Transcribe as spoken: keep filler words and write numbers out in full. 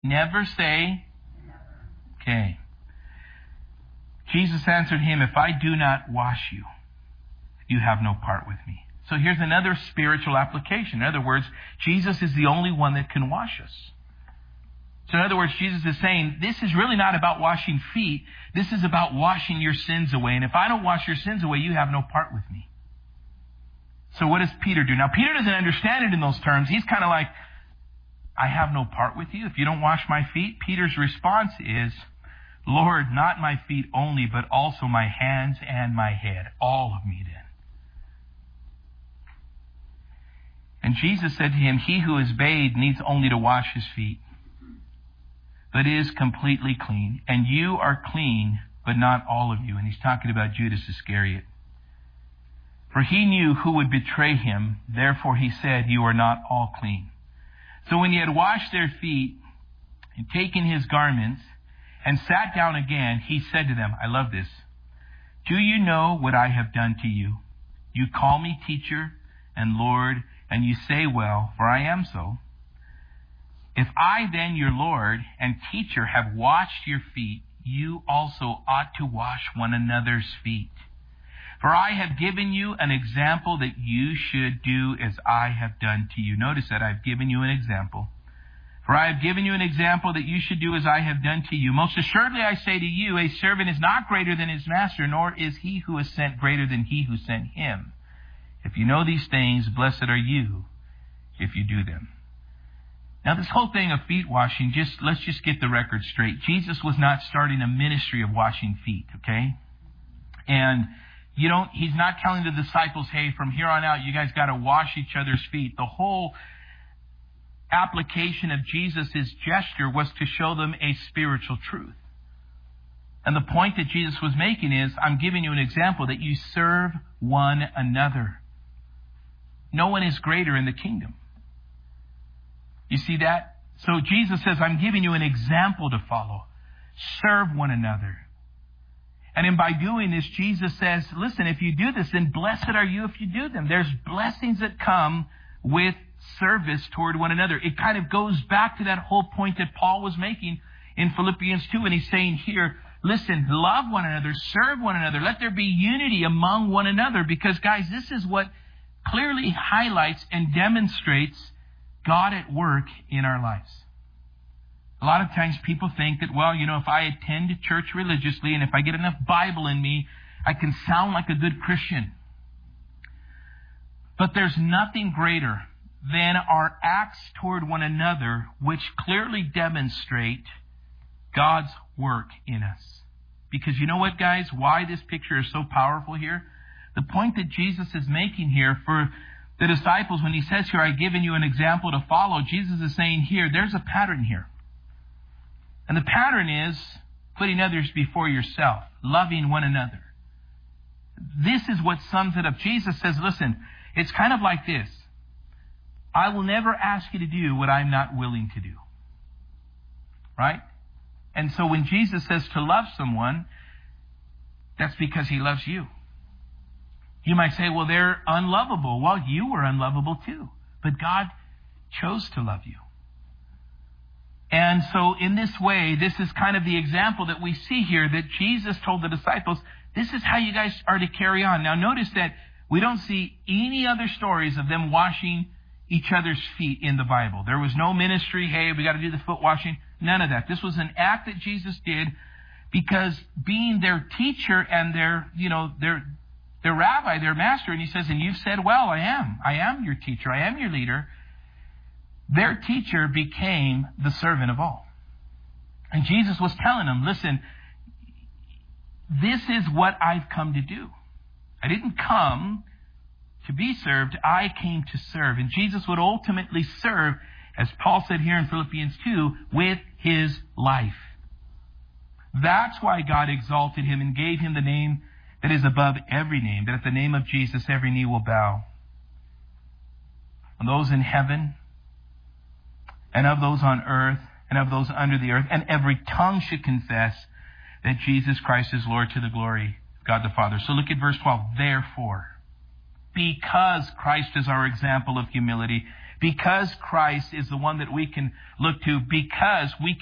Never say, okay. Jesus answered him, if I do not wash you, you have no part with me. So here's another spiritual application. In other words, Jesus is the only one that can wash us. So in other words, Jesus is saying, this is really not about washing feet. This is about washing your sins away. And if I don't wash your sins away, you have no part with me. So what does Peter do? Now, Peter doesn't understand it in those terms. He's kind of like, I have no part with you if you don't wash my feet. Peter's response is, Lord, not my feet only, but also my hands and my head. All of me then. And Jesus said to him, he who is bathed needs only to wash his feet, but is completely clean. And you are clean, but not all of you. And he's talking about Judas Iscariot. For he knew who would betray him. Therefore he said, you are not all clean. So when he had washed their feet and taken his garments and sat down again, he said to them, I love this. Do you know what I have done to you? You call me teacher and Lord, and you say, well, for I am so. If I then, your Lord and teacher, have washed your feet, you also ought to wash one another's feet. For I have given you an example that you should do as I have done to you. Notice that I've given you an example. For I have given you an example that you should do as I have done to you. Most assuredly I say to you, a servant is not greater than his master, nor is he who is sent greater than he who sent him. If you know these things, blessed are you if you do them. Now this whole thing of feet washing, just let's just get the record straight. Jesus was not starting a ministry of washing feet, okay? And you don't, he's not telling the disciples, hey, from here on out, you guys got to wash each other's feet. The whole application of Jesus' gesture was to show them a spiritual truth. And the point that Jesus was making is, I'm giving you an example that you serve one another. No one is greater in the kingdom. You see that? So Jesus says, I'm giving you an example to follow. Serve one another. And in by doing this, Jesus says, listen, if you do this, then blessed are you if you do them. There's blessings that come with service toward one another. It kind of goes back to that whole point that Paul was making in Philippians two. And he's saying here, listen, love one another, serve one another. Let there be unity among one another. Because, guys, this is what clearly highlights and demonstrates God at work in our lives. A lot of times people think that, well, you know, if I attend church religiously and if I get enough Bible in me, I can sound like a good Christian. But there's nothing greater than our acts toward one another which clearly demonstrate God's work in us. Because you know what, guys? Why this picture is so powerful here? The point that Jesus is making here for the disciples, when he says here, I've given you an example to follow, Jesus is saying here, there's a pattern here. And the pattern is putting others before yourself, loving one another. This is what sums it up. Jesus says, listen, it's kind of like this. I will never ask you to do what I'm not willing to do. Right? And so when Jesus says to love someone, that's because he loves you. You might say, well, they're unlovable. Well, you were unlovable too. But God chose to love you. And so in this way, this is kind of the example that we see here that Jesus told the disciples, this is how you guys are to carry on. Now notice that we don't see any other stories of them washing each other's feet in the Bible. There was no ministry, hey, we got to do the foot washing. None of that. This was an act that Jesus did because being their teacher and their, you know, their, their rabbi, their master, and he says, and you've said, well, I am. I am your teacher. I am your leader. Their teacher became the servant of all. And Jesus was telling them, listen, this is what I've come to do. I didn't come to be served. I came to serve. And Jesus would ultimately serve, as Paul said here in Philippians two, with his life. That's why God exalted him and gave him the name that is above every name, that at the name of Jesus every knee will bow. And those in heaven, and of those on earth, and of those under the earth, and every tongue should confess that Jesus Christ is Lord, to the glory of God the Father. So look at verse twelve. Therefore, because Christ is our example of humility, Because Christ is the one that we can look to, because we